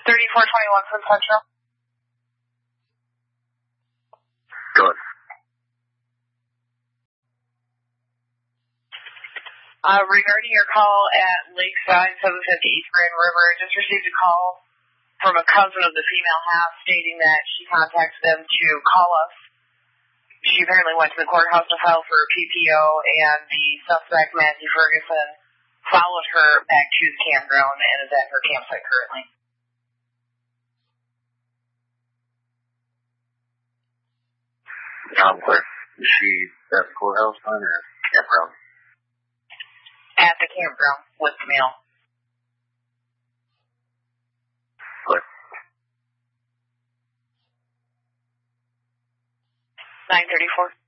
3421 from Central. Good. Regarding your call at Lakeside 750 East Grand River, I just received a call from a cousin of the female half stating that she contacted them to call us. She apparently went to the courthouse to file for a PPO, and the suspect, Matthew Ferguson, followed her back to the campground and is at her campsite currently. Where is she at the courthouse or campground? At the campground with the male. What? 934.